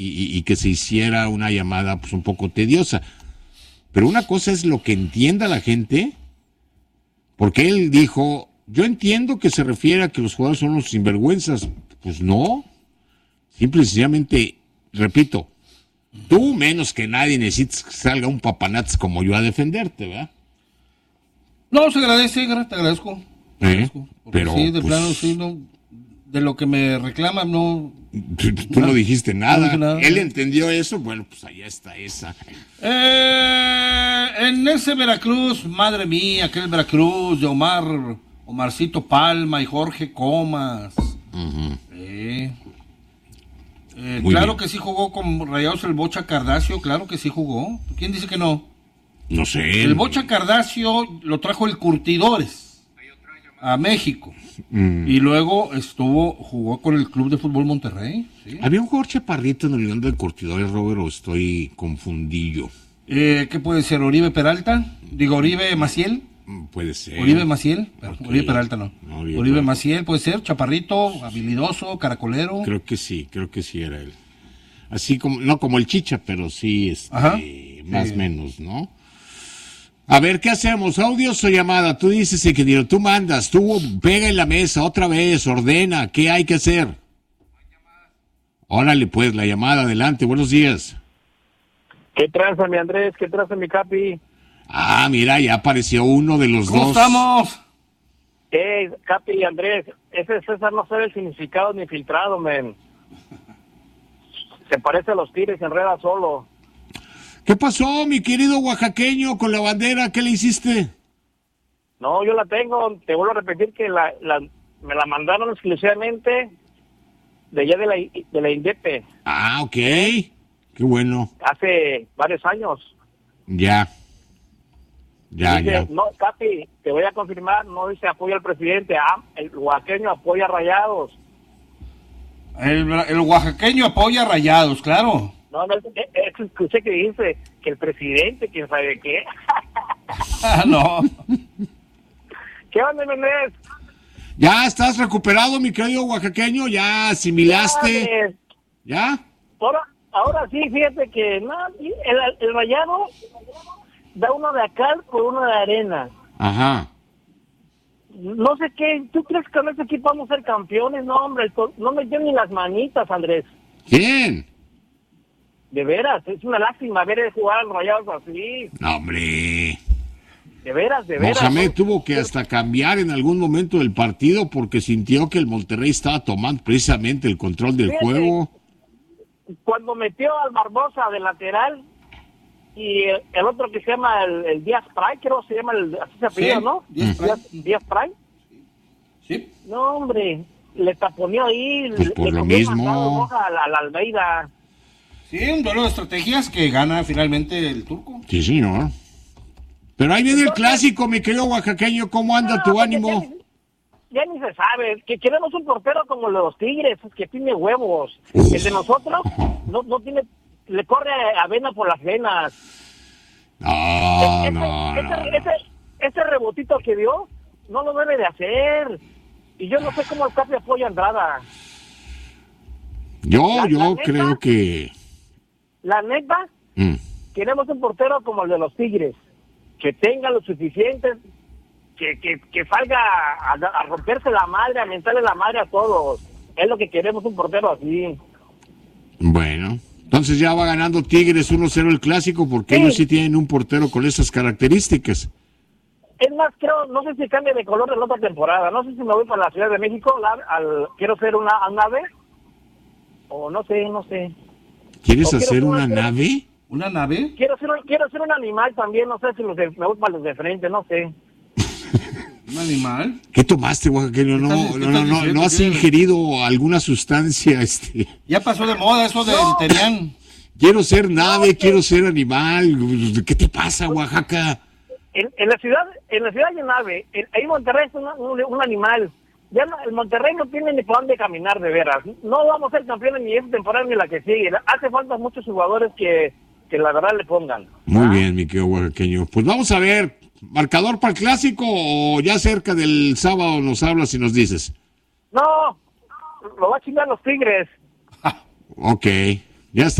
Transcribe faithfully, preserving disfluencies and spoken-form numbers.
y, y que se hiciera una llamada pues un poco tediosa. Pero una cosa es lo que entienda la gente, porque él dijo, yo entiendo que se refiere a que los jugadores son unos sinvergüenzas. Pues no, simple y sencillamente, repito, tú menos que nadie necesitas que salga un papanats como yo a defenderte, ¿verdad? No, se agradece, te agradezco. Te ¿Eh? agradezco Pero, sí, de pues, plano, sí, no, de lo que me reclaman, no. Tú, tú no, no dijiste nada. No dije nada. Él entendió eso, bueno, pues allá está esa. Eh, en ese Veracruz, madre mía, aquel Veracruz de Omar, Omarcito Palma y Jorge Comas. Uh-huh. Eh, eh, claro bien. Que sí jugó con Rayados el Bocha Cardacio, claro que sí jugó. ¿Quién dice que no? No sé. El Bocha Cardacio lo trajo el Curtidores a México. Mm. Y luego estuvo, jugó con el Club de Fútbol Monterrey. ¿Sí? ¿Había un jugador chaparrito en el León del Curtidores, Robert, o estoy confundillo? Eh, ¿Qué puede ser? ¿Oribe Peralta? Digo, ¿Oribe Maciel? Puede ser. ¿Oribe Maciel? Okay. Oribe Peralta no. no Oribe, Oribe Peralta. Maciel puede ser, chaparrito, habilidoso, caracolero. Creo que sí, creo que sí era él. Así como, no como el Chicha, pero sí, este, más o sí. menos, ¿no? A ver, ¿qué hacemos? ¿Audios o llamada? Tú dices, ingeniero, tú mandas, tú pega en la mesa otra vez, ordena, ¿qué hay que hacer? Órale, pues, la llamada, adelante, buenos días. ¿Qué traza, mi Andrés? ¿Qué traza, mi Capi? Ah, mira, ya apareció uno de los ¿Cómo dos. ¿Cómo estamos? Eh, Capi y Andrés, ese César no sabe el significado ni filtrado, men. Se parece a los Tigres, se enreda solo. ¿Qué pasó, mi querido oaxaqueño, con la bandera? ¿Qué le hiciste? No, yo la tengo. Te vuelvo a repetir que la, la me la mandaron exclusivamente de allá de la, de la INDEP. Ah, ok. Qué bueno. Hace varios años. Ya. Ya, dice, ya. No, Capi, te voy a confirmar, no dice apoya al presidente. Ah, el oaxaqueño apoya a Rayados. El, el oaxaqueño apoya a Rayados, claro. No, no, escuché que dice que el presidente, quién sabe qué. Ah, no. ¿Qué onda, Menés? Ya estás recuperado, mi querido oaxaqueño, ya asimilaste. ¿Ya? Ahora, ahora sí, fíjate que no, el, el Rayado da uno de acá por uno de arena. Ajá. No sé qué, ¿tú crees que con este equipo vamos a ser campeones? No, hombre, no me dio ni las manitas, Andrés. ¿Quién? De veras, es una lástima ver jugar a los Rayados así. No, hombre. De veras, de veras. Mohamed ¿no? tuvo que hasta cambiar en algún momento del partido porque sintió que el Monterrey estaba tomando precisamente el control del Fíjate, juego. Cuando metió al Barbosa de lateral y el, el otro que se llama el, el Díaz Pray, creo que se llama el, así se apellida, sí, ¿no? Díaz Pray. Díaz, Díaz Pray. Sí. No, hombre, le taponeó ahí. Pues le, por le lo mismo. A la, a la Almeida. Sí, un duelo de estrategias que gana finalmente el turco. Sí, señor. Pero ahí viene el clásico, mi querido oaxaqueño. ¿Cómo anda no, tu ánimo? Ya, ya ni se sabe. Que queremos un portero como los Tigres, que tiene huevos. Uf. El de nosotros no, no tiene... Le corre avena por las venas. No, ese, no, ese, no, ese, ese, ese rebotito que dio, no lo debe de hacer. Y yo no sé cómo el Capi apoya a Andrada. Yo, la, yo la neta, creo que... La neta, mm. queremos un portero como el de los Tigres, que tenga lo suficiente, que, que, que salga a, a romperse la madre, a mentarle la madre a todos. Es lo que queremos, un portero así. Bueno, entonces ya va ganando Tigres uno cero el clásico, porque sí. Ellos sí tienen un portero con esas características. Es más, creo, no sé si cambie de color en la otra temporada, no sé si me voy para la Ciudad de México, la, al, quiero ser una nave, o no sé, no sé. ¿Quieres hacer una nave? ¿Una nave? Quiero ser, quiero ser un animal también, no sé si los de, me voy para los de frente, no sé. ¿Un animal? ¿Qué tomaste, oaxaqueño? No, no, no, no, no has ingerido alguna sustancia, este. Ya pasó de moda eso del no. Terián. Quiero ser nave, no, quiero ser animal. ¿Qué te pasa, Oaxaca? En, en la ciudad, en la ciudad hay nave, en, ahí Monterrey es un, un, un animal. Ya no, el Monterrey no tiene ni por dónde caminar de veras. No vamos a ser campeones ni esta temporada ni la que sigue. Hace falta muchos jugadores que, que la verdad le pongan. Muy ¿Ah? bien, mi querido oaxaqueño. Pues vamos a ver, ¿marcador para el clásico o ya cerca del sábado nos hablas y nos dices? No, lo va a chingar los Tigres. Ok, Ya está.